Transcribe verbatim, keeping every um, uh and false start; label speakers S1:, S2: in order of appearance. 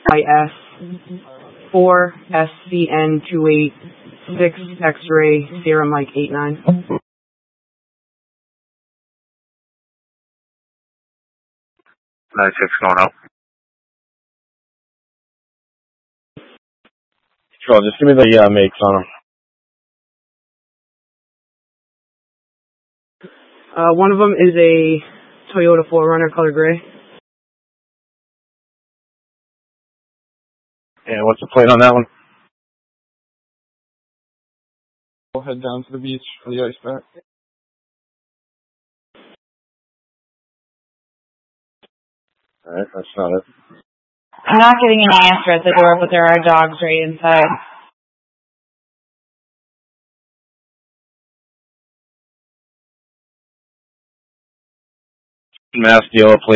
S1: I S four S C N two eight six X-ray Sierra Mike eight nine.
S2: nine six going up.
S3: Sure, just give me the uh, makes on them.
S1: Uh, one of them is a Toyota four runner color gray.
S3: And what's the plate on that one?
S4: We'll head down to the beach for the ice back.
S3: Alright, that's not it.
S5: I'm not getting an answer at the door, but there are dogs right inside.
S3: Mass dealer plate.